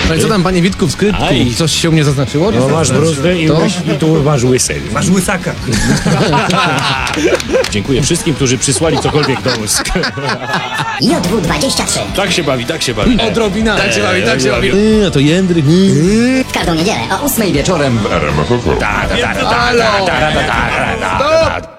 No i co tam, panie Witku, w skrytku? Aj. Coś się u mnie zaznaczyło? No masz bruzdę i, To? i tu masz łysel. Masz łysaka. Dziękuję wszystkim, którzy przysłali cokolwiek do łysk. JW23 Tak się bawi, tak się bawi. Odrobina. Tak się bawi, tak się bawi. A to Jędryk. w każdą niedzielę o 8 wieczorem. Halo! Stop!